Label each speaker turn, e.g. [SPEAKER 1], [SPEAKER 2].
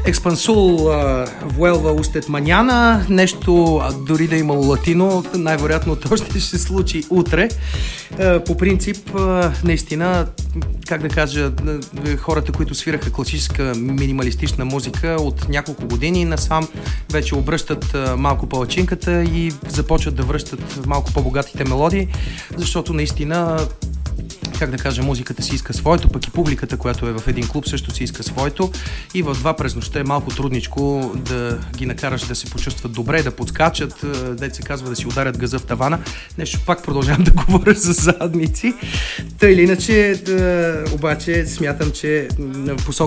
[SPEAKER 1] Експансул Вуелва Устет Маняна, нещо дори да имало латино, най-вероятно то ще се случи утре. По принцип, наистина, как да кажа, хората, които свираха класическа минималистична музика от няколко години насам, вече обръщат малко палачинката и започват да връщат малко по-богатите мелодии, защото наистина, как да кажа, музиката си иска своето, пък и публиката, която е в един клуб, също си иска своето, и в 2 през нощта е малко трудничко да ги накараш да се почувстват добре, да подскачат, дето се казва, да си ударят газа в тавана. Нещо пак продължавам да говоря за задници. Та или иначе, обаче смятам, че посока